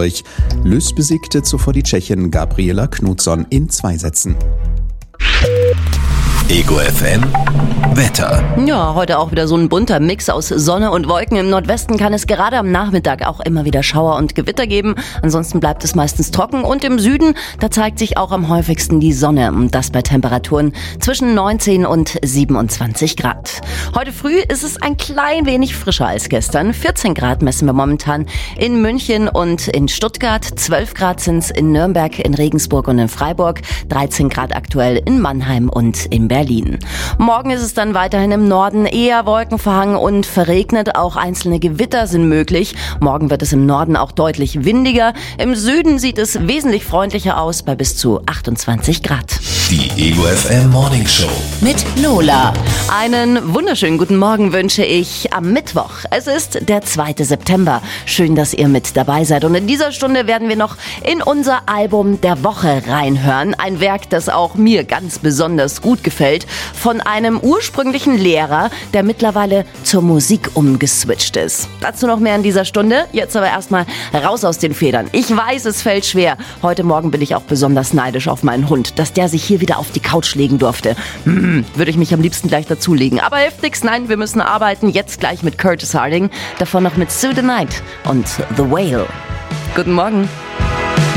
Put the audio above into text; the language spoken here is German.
durch. Lös besiegte zuvor die Tschechin Gabriela Knutsson in 2 Sätzen. Ego FM Wetter. Ja, heute auch wieder so ein bunter Mix aus Sonne und Wolken. Im Nordwesten kann es gerade am Nachmittag auch immer wieder Schauer und Gewitter geben. Ansonsten bleibt es meistens trocken. Und im Süden, da zeigt sich auch am häufigsten die Sonne. Und das bei Temperaturen zwischen 19 und 27 Grad. Heute früh ist es ein klein wenig frischer als gestern. 14 Grad messen wir momentan in München und in Stuttgart. 12 Grad sind es in Nürnberg, in Regensburg und in Freiburg. 13 Grad aktuell in Mannheim und in Berlin. Morgen ist es dann weiterhin im Norden eher wolkenverhangen und verregnet. Auch einzelne Gewitter sind möglich. Morgen wird es im Norden auch deutlich windiger. Im Süden sieht es wesentlich freundlicher aus bei bis zu 28 Grad. Die Ego FM Morning Show Mit Lola. Einen wunderschönen guten Morgen wünsche ich am Mittwoch. Es ist der 2. September. Schön, dass ihr mit dabei seid. Und in dieser Stunde werden wir noch in unser Album der Woche reinhören. Ein Werk, das auch mir ganz besonders gut gefällt. Von einem ursprünglichen Lehrer, der mittlerweile zur Musik umgeswitcht ist. Dazu noch mehr in dieser Stunde. Jetzt aber erstmal raus aus den Federn. Ich weiß, es fällt schwer. Heute Morgen bin ich auch besonders neidisch auf meinen Hund, dass der sich hier wieder auf die Couch legen durfte. Würde ich mich am liebsten gleich dazulegen. Aber hilft nichts. Nein, wir müssen arbeiten. Jetzt gleich mit Curtis Harding. Davon noch mit Sue the Night und The Whale. Guten Morgen.